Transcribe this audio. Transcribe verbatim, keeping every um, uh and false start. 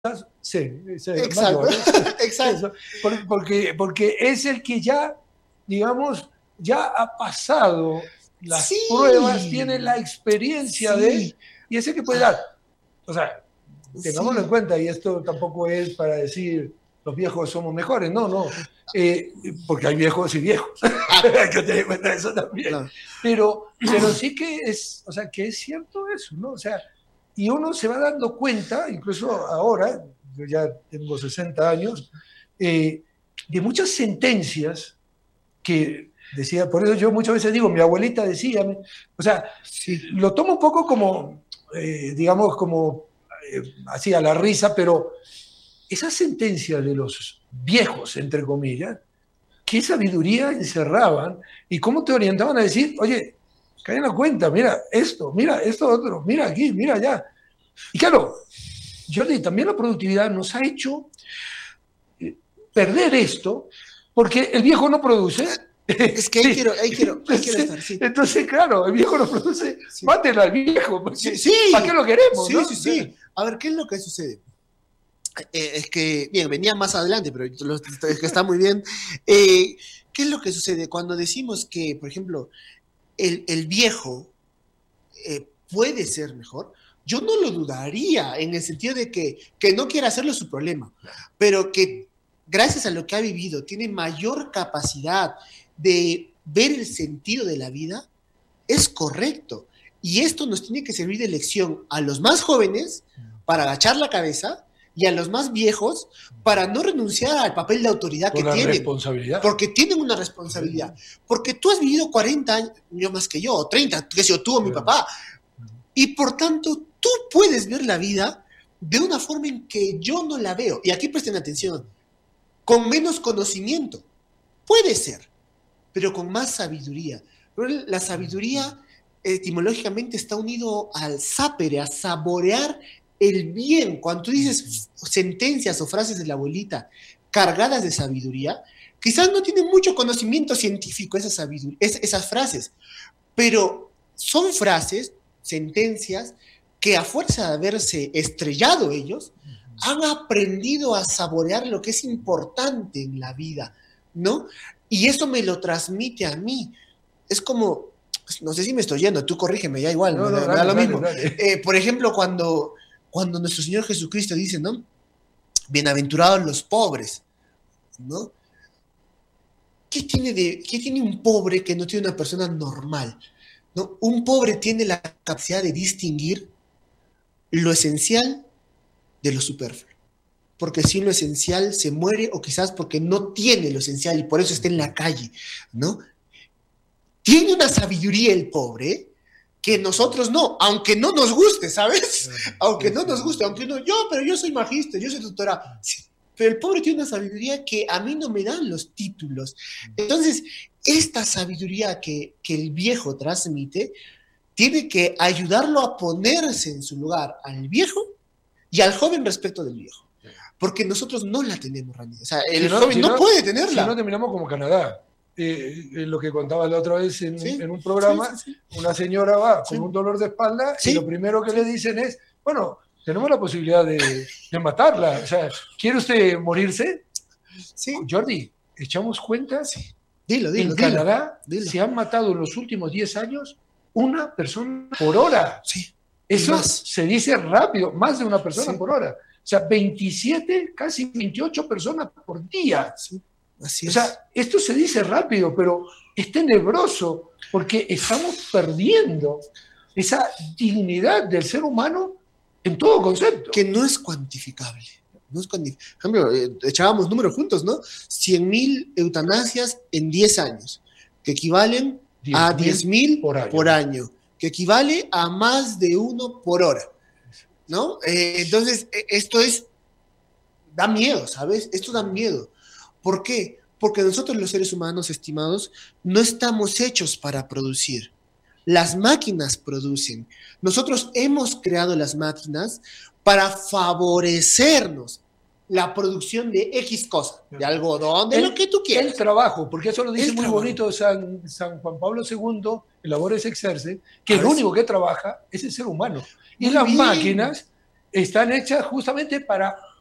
Sí, sí, Exacto, mayor, ¿eh? exacto. Eso, porque, porque es el que ya, digamos, ya ha pasado las pruebas, tiene Sí, la experiencia de, sí, y ese que puede dar. ah, O sea, tengámoslo en sí. cuenta, y esto tampoco es para decir los viejos somos mejores, no, no, eh, porque hay viejos y viejos, Ah, hay que tener en cuenta eso también. claro. Pero, pero sí que es, o sea, que es cierto eso, ¿no? O sea, y uno se va dando cuenta, incluso ahora, yo ya tengo sesenta años, eh, de muchas sentencias que decía, por eso yo muchas veces digo, mi abuelita decía, o sea, Sí, lo tomo un poco como, eh, digamos, como eh, así a la risa, pero esa sentencia de los viejos, entre comillas, qué sabiduría encerraban y cómo te orientaban a decir, oye, cae en la cuenta, mira esto, mira esto otro, mira aquí, mira allá. Y claro, Jordi, también la productividad nos ha hecho eh, perder esto porque el viejo no produce. es que ahí quiero, ahí quiero, ahí quiero entonces, estar, sí, entonces, claro, el viejo no produce, sí, mátenlo al viejo, sí, porque ¿para qué sí, lo queremos, sí, no? sí, O sea, sí. A ver, ¿qué es lo que sucede? Eh, es que, bien, venía más adelante, pero lo- es que está muy bien. Eh, ¿qué es lo que sucede? Cuando decimos que, por ejemplo, el, el viejo eh, puede ser mejor, yo no lo dudaría en el sentido de que, que no quiera hacerlo su problema, pero que gracias a lo que ha vivido tiene mayor capacidad de ver el sentido de la vida, es correcto. Y esto nos tiene que servir de lección a los más jóvenes para agachar la cabeza y a los más viejos para no renunciar al papel de autoridad que por la tienen, responsabilidad. porque tienen una responsabilidad. Porque tú has vivido cuarenta años más que yo, o treinta, que si yo tú o mi papá, y por tanto tú puedes ver la vida de una forma en que yo no la veo. Y aquí presten atención, con menos conocimiento, puede ser, pero con más sabiduría. Pero la sabiduría etimológicamente está unido al sapere, a saborear el bien. Cuando tú dices sentencias o frases de la abuelita cargadas de sabiduría, quizás no tienen mucho conocimiento científico esas, sabiduría, esas frases, pero son frases, sentencias, que a fuerza de haberse estrellado ellos, han aprendido a saborear lo que es importante en la vida, ¿no? Y eso me lo transmite a mí. Es como, no sé si me estoy yendo, tú corrígeme, ya igual, No, me no, da, me da dale, lo dale, mismo. dale. Eh, por ejemplo, cuando, cuando nuestro Señor Jesucristo dice, ¿no? Bienaventurados los pobres, ¿no? ¿Qué tiene, de, ¿Qué tiene un pobre que no tiene una persona normal? ¿No? Un pobre tiene la capacidad de distinguir lo esencial de lo superfluo. Porque sin lo esencial se muere o quizás porque no tiene lo esencial y por eso está en la calle, ¿no? Tiene una sabiduría el pobre que nosotros no, aunque no nos guste, ¿sabes? Aunque no nos guste, aunque no, yo, pero yo soy magíster, yo soy doctora. Sí, pero el pobre tiene una sabiduría que a mí no me dan los títulos. Entonces, esta sabiduría que, que el viejo transmite tiene que ayudarlo a ponerse en su lugar al viejo y al joven respecto del viejo. Porque nosotros no la tenemos, Randy. O sea, el Si no, joven si no no, puede si no tenerla. terminamos como Canadá. Eh, eh, lo que contaba la otra vez en, un- Sí, en un sí, sí, programa, sí. una señora va con un Sí, dolor de espalda y lo sí, primero que le sí. dicen es, bueno, tenemos la posibilidad de, de matarla. O sea, ¿quiere usted morirse? Sí, Jordi, echamos cuentas, sí. Dilo, en dilo, dilo. Canadá Dilo. se han matado en los últimos diez años una persona por hora. Sí. Y Eso más. se dice rápido, más de una persona Sí, por hora. O sea, veintisiete, casi veintiocho personas por día. sí. Así O sea, es. esto se dice rápido, pero es tenebroso porque estamos perdiendo esa dignidad del ser humano en todo concepto. Que no es cuantificable. No es cuantificable. Por ejemplo, eh, echábamos números juntos, ¿no? cien mil eutanasias en diez años, que equivalen a diez diez mil mil por año. por año, que equivale a más de uno por hora, ¿no? Eh, entonces, eh, esto es, da miedo, ¿sabes? Esto da miedo. ¿Por qué? Porque nosotros los seres humanos, estimados, no estamos hechos para producir. Las máquinas producen. Nosotros hemos creado las máquinas para favorecernos la producción de X cosa, de algodón, de lo El, que tú el quieras. trabajo, porque eso lo dice El muy trabajo. bonito San, San Juan Pablo segundo, el labor es exerce, que A el ver, único que trabaja es el ser humano. Y muy las bien. máquinas están hechas justamente para